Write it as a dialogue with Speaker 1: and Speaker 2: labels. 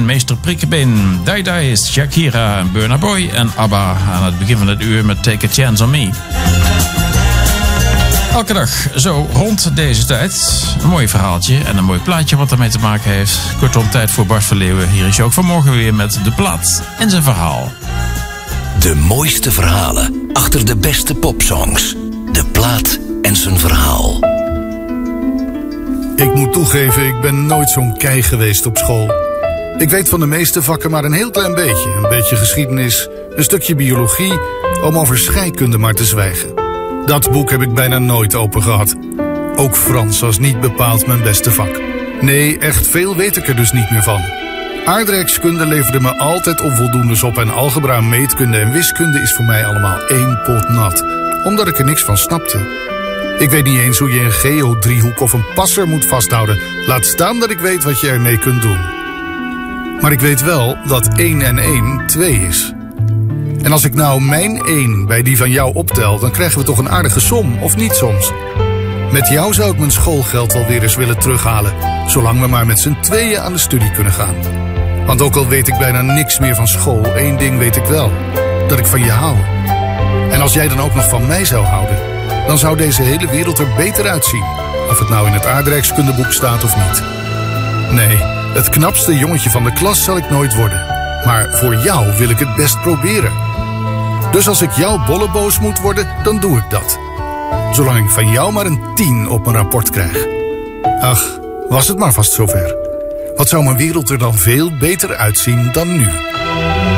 Speaker 1: meester Prikkebeen. Dai is Shakira, Burna Boy en ABBA aan het begin van het uur met Take a Chance on Me. Elke dag zo rond deze tijd een mooi verhaaltje en een mooi plaatje wat ermee te maken heeft. Kortom, tijd voor Bart van Leeuwen. Hier is je ook vanmorgen weer met de plaat en zijn verhaal.
Speaker 2: De mooiste verhalen achter de beste popsongs. De plaat en zijn verhaal.
Speaker 3: Ik moet toegeven, ik ben nooit zo'n kei geweest op school. Ik weet van de meeste vakken maar een heel klein beetje. Een beetje geschiedenis, een stukje biologie, om over scheikunde maar te zwijgen. Dat boek heb ik bijna nooit open gehad. Ook Frans was niet bepaald mijn beste vak. Nee, echt veel weet ik er dus niet meer van. Aardrijkskunde leverde me altijd onvoldoendes op en algebra, meetkunde en wiskunde is voor mij allemaal één pot nat. Omdat ik er niks van snapte. Ik weet niet eens hoe je een geodriehoek of een passer moet vasthouden. Laat staan dat ik weet wat je ermee kunt doen. Maar ik weet wel dat 1 en 1 2 is. En als ik nou mijn 1 bij die van jou optel, dan krijgen we toch een aardige som, of niet soms? Met jou zou ik mijn schoolgeld wel weer eens willen terughalen. Zolang we maar met z'n tweeën aan de studie kunnen gaan. Want ook al weet ik bijna niks meer van school, één ding weet ik wel. Dat ik van je hou. En als jij dan ook nog van mij zou houden, dan zou deze hele wereld er beter uitzien. Of het nou in het aardrijkskundeboek staat of niet. Nee, het knapste jongetje van de klas zal ik nooit worden. Maar voor jou wil ik het best proberen. Dus als ik jouw bolleboos moet worden, dan doe ik dat. Zolang ik van jou maar een 10 op mijn rapport krijg. Ach, was het maar vast zover. Wat zou mijn wereld er dan veel beter uitzien dan nu.